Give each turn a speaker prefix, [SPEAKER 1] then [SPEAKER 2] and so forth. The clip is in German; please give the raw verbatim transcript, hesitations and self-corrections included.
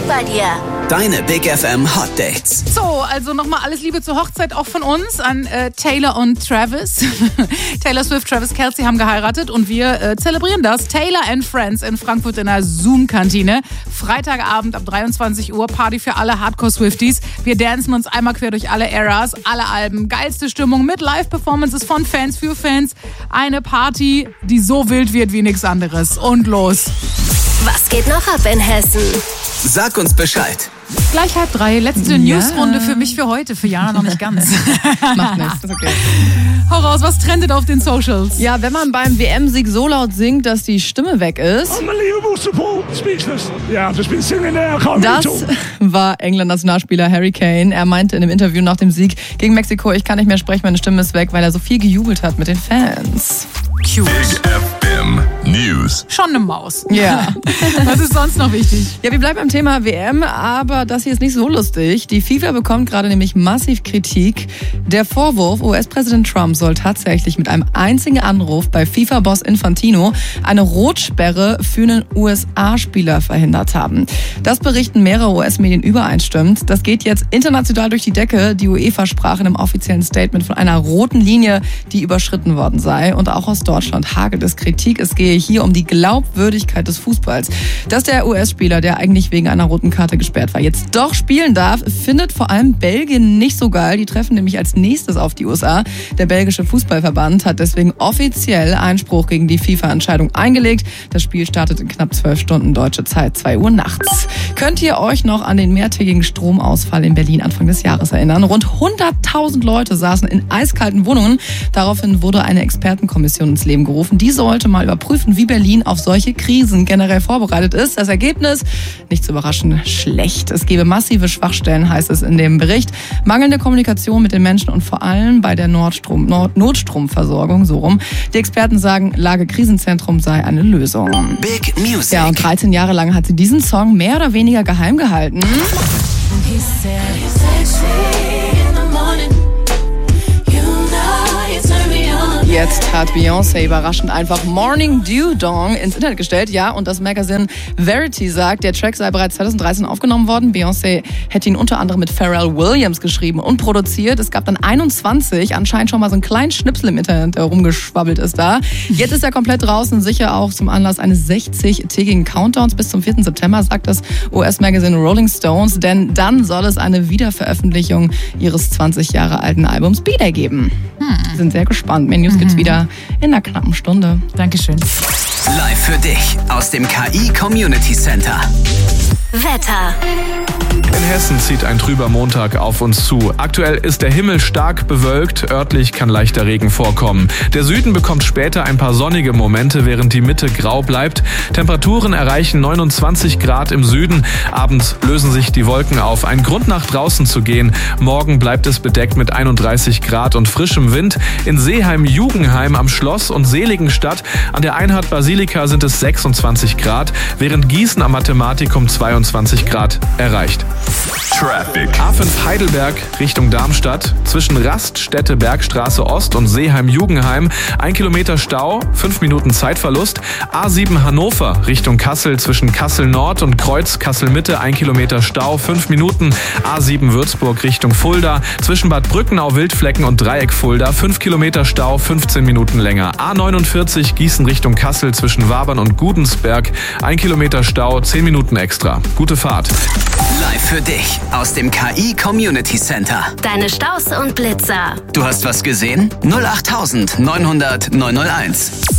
[SPEAKER 1] bei dir.
[SPEAKER 2] Deine Big F M Hot Dates.
[SPEAKER 3] So, also nochmal alles Liebe zur Hochzeit auch von uns an äh, Taylor und Travis. Taylor Swift, Travis Kelce haben geheiratet und wir äh, zelebrieren das. Taylor and Friends in Frankfurt in der Zoom-Kantine. Freitagabend ab dreiundzwanzig Uhr, Party für alle Hardcore-Swifties. Wir dancen uns einmal quer durch alle Eras, alle Alben. Geilste Stimmung mit Live-Performances von Fans für Fans. Eine Party, die so wild wird wie nichts anderes. Und los.
[SPEAKER 1] Was geht noch ab in Hessen?
[SPEAKER 2] Sag uns Bescheid.
[SPEAKER 3] Gleich halb drei, letzte
[SPEAKER 4] Ja.
[SPEAKER 3] Newsrunde für mich für heute. Für Jana noch nicht ganz.
[SPEAKER 4] Macht nichts, ist okay.
[SPEAKER 3] Hau raus, was trendet auf den Socials?
[SPEAKER 4] Ja, wenn man beim W M-Sieg so laut singt, dass die Stimme weg ist.
[SPEAKER 5] Unbelievable support, speechless. Yeah, I've just been singing there. I can't really
[SPEAKER 4] Das
[SPEAKER 5] talk.
[SPEAKER 4] war England-Nationalspieler Harry Kane. Er meinte in einem Interview nach dem Sieg gegen Mexiko, ich kann nicht mehr sprechen, meine Stimme ist weg, weil er so viel gejubelt hat mit den Fans.
[SPEAKER 3] Cute.
[SPEAKER 6] F M News.
[SPEAKER 3] Schon eine Maus.
[SPEAKER 4] Ja.
[SPEAKER 3] Was ist sonst noch wichtig?
[SPEAKER 4] Ja, wir bleiben beim Thema W M, aber das hier ist nicht so lustig. Die FIFA bekommt gerade nämlich massiv Kritik. Der Vorwurf, U S-Präsident Trump soll tatsächlich mit einem einzigen Anruf bei FIFA-Boss Infantino eine Rotsperre für einen U S A-Spieler verhindert haben. Das berichten mehrere U S-Medien übereinstimmend. Das geht jetzt international durch die Decke. Die UEFA sprach in einem offiziellen Statement von einer roten Linie, die überschritten worden sei. Und auch aus Deutschland hagelt es Kritik. Es gehe hier um die Glaubwürdigkeit des Fußballs. Dass der U S-Spieler, der eigentlich wegen einer roten Karte gesperrt war, jetzt doch spielen darf, findet vor allem Belgien nicht so geil. Die treffen nämlich als nächstes auf die U S A. Der belgische Fußballverband hat deswegen offiziell Einspruch gegen die FIFA-Entscheidung eingelegt. Das Spiel startet in knapp zwölf Stunden deutsche Zeit, zwei Uhr nachts. Könnt ihr euch noch an den mehrtägigen Stromausfall in Berlin Anfang des Jahres erinnern? Rund hunderttausend Leute saßen in eiskalten Wohnungen. Daraufhin wurde eine Expertenkommission ins Leben gerufen. Die sollte mal überprüfen, wie Berlin auf solche Krisen generell vorbereitet ist. Das Ergebnis, nicht zu überraschen, schlecht. Es gebe massive Schwachstellen, heißt es in dem Bericht. Mangelnde Kommunikation mit den Menschen und vor allem bei der Nordstrom, Nord- Notstromversorgung, so rum. Die Experten sagen, Lage Krisenzentrum sei eine Lösung.
[SPEAKER 2] Big Music.
[SPEAKER 4] Ja, und dreizehn Jahre lang hat sie diesen Song mehr oder weniger geheim gehalten. Jetzt hat Beyoncé überraschend einfach Morning Dew Dong ins Internet gestellt. Ja, und das Magazin Verity sagt, der Track sei bereits zweitausenddreizehn aufgenommen worden. Beyoncé hätte ihn unter anderem mit Pharrell Williams geschrieben und produziert. Es gab dann einundzwanzig, anscheinend schon mal so einen kleinen Schnipsel im Internet, der rumgeschwabbelt ist da. Jetzt ist er komplett draußen, sicher auch zum Anlass eines sechzig-tägigen Countdowns bis zum vierten September, sagt das U S-Magazin Rolling Stones. Denn dann soll es eine Wiederveröffentlichung ihres zwanzig Jahre alten Albums B-Day geben. Hm. Wir sind sehr gespannt. Mehr News gibt's wieder in einer knappen Stunde.
[SPEAKER 3] Dankeschön.
[SPEAKER 2] Live für dich aus dem K I Community Center.
[SPEAKER 1] Wetter.
[SPEAKER 7] In Hessen zieht ein trüber Montag auf uns zu. Aktuell ist der Himmel stark bewölkt, örtlich kann leichter Regen vorkommen. Der Süden bekommt später ein paar sonnige Momente, während die Mitte grau bleibt. Temperaturen erreichen neunundzwanzig Grad im Süden. Abends lösen sich die Wolken auf. Ein Grund nach draußen zu gehen. Morgen bleibt es bedeckt mit einunddreißig Grad und frischem Wind. In Seeheim-Jugenheim am Schloss und Seligenstadt an der Einheit Basilika sind es sechsundzwanzig Grad, während Gießen am Mathematikum zweiundzwanzig Grad erreicht.
[SPEAKER 6] Traffic.
[SPEAKER 7] A fünf Heidelberg Richtung Darmstadt. Zwischen Raststätte Bergstraße Ost und Seeheim-Jugenheim. Ein Kilometer Stau, fünf Minuten Zeitverlust. A sieben Hannover Richtung Kassel. Zwischen Kassel Nord und Kreuz Kassel Mitte. Ein Kilometer Stau, fünf Minuten. A sieben Würzburg Richtung Fulda. Zwischen Bad Brückenau Wildflecken und Dreieck Fulda. fünf Kilometer Stau, fünfzehn Minuten länger. A neunundvierzig Gießen Richtung Kassel. Zwischen Wabern und Gudensberg. Ein Kilometer Stau, zehn Minuten extra. Gute Fahrt.
[SPEAKER 2] Live für dich aus dem K I Community Center.
[SPEAKER 1] Deine Staus und Blitzer.
[SPEAKER 2] Du hast was gesehen? null acht neun null null neun null eins.